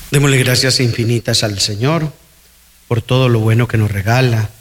Démosle gracias infinitas al Señor por todo lo bueno que nos regala.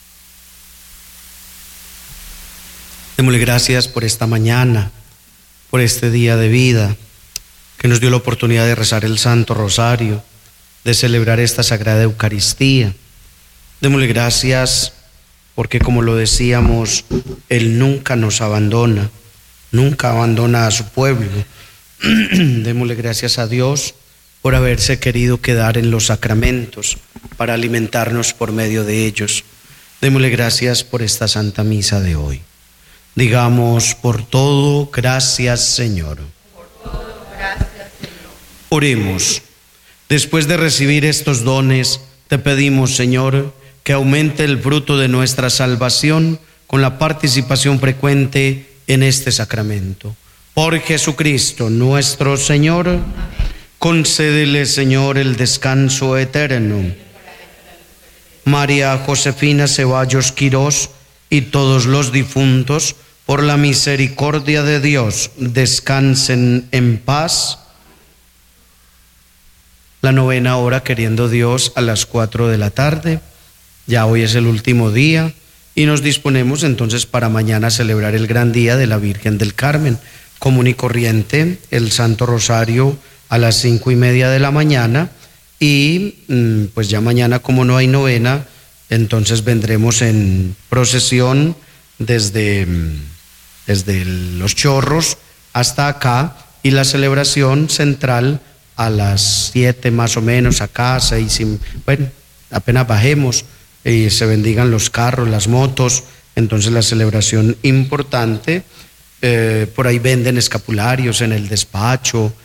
Démosle gracias por esta mañana, por este día de vida, que nos dio la oportunidad de rezar el Santo Rosario, de celebrar esta Sagrada Eucaristía. Démosle gracias porque, como lo decíamos, Él nunca nos abandona, nunca abandona a su pueblo. Démosle gracias a Dios por haberse querido quedar en los sacramentos para alimentarnos por medio de ellos. Démosle gracias por esta Santa Misa de hoy. Digamos: por todo, gracias, Señor. Por todo, gracias, Señor. Oremos. Después de recibir estos dones, te pedimos, Señor, que aumente el fruto de nuestra salvación con la participación frecuente en este sacramento. Por Jesucristo nuestro Señor. Amén. Concédele, Señor, el descanso eterno. María Josefina Ceballos Quirós y todos los difuntos, por la misericordia de Dios, descansen en paz. La novena hora, queriendo Dios, a las 4 de la tarde. Ya hoy es el último día y nos disponemos entonces para mañana celebrar el gran día de la Virgen del Carmen. Común y corriente, el Santo Rosario a las 5:30 de la mañana, y pues ya mañana, como no hay novena, entonces vendremos en procesión desde Los Chorros hasta acá, y la celebración central a las 7 más o menos, acá 6, bueno, apenas bajemos y se bendigan los carros, las motos, entonces la celebración importante. Por ahí venden escapularios en el despacho,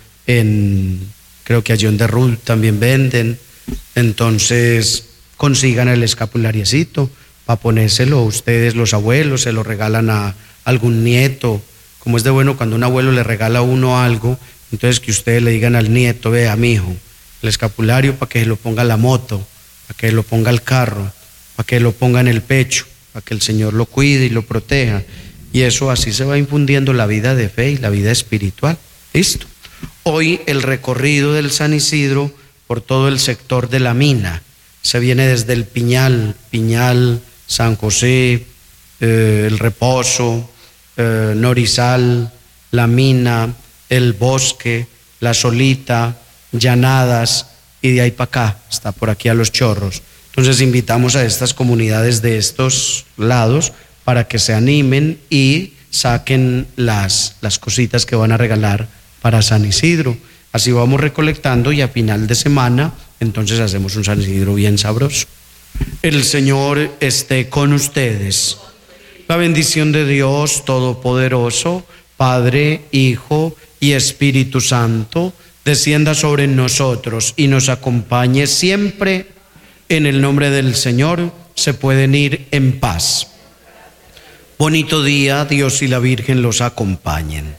creo que allí en Derrul también venden, entonces consigan el escapulariecito para ponérselo ustedes, los abuelos, se lo regalan a algún nieto. Como es de bueno cuando un abuelo le regala a uno algo, entonces que ustedes le digan al nieto: vea, mijo, el escapulario para que lo ponga la moto, para que lo ponga el carro, para que lo ponga en el pecho, para que el Señor lo cuide y lo proteja. Y eso así se va infundiendo la vida de fe y la vida espiritual. Listo. Hoy el recorrido del San Isidro por todo el sector de la mina. Se viene desde el Piñal, San José, el Reposo, Norizal, la mina, el Bosque, la Solita, Llanadas, y de ahí para acá, hasta por aquí a Los Chorros. Entonces invitamos a estas comunidades de estos lados para que se animen y saquen las cositas que van a regalar para San Isidro. Así vamos recolectando y a final de semana entonces hacemos un San Isidro bien sabroso. El Señor esté con ustedes. La bendición de Dios Todopoderoso, Padre, Hijo y Espíritu Santo, descienda sobre nosotros y nos acompañe siempre. En el nombre del Señor se pueden ir en paz. Bonito día, Dios y la Virgen los acompañen.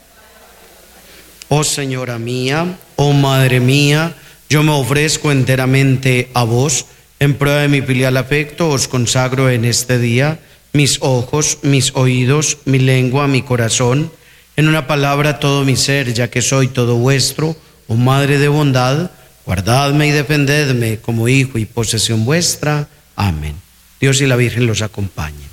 Oh Señora mía, oh Madre mía, yo me ofrezco enteramente a vos. En prueba de mi filial afecto os consagro en este día mis ojos, mis oídos, mi lengua, mi corazón, en una palabra todo mi ser, ya que soy todo vuestro. Oh Madre de bondad, guardadme y defendedme como hijo y posesión vuestra. Amén. Dios y la Virgen los acompañen.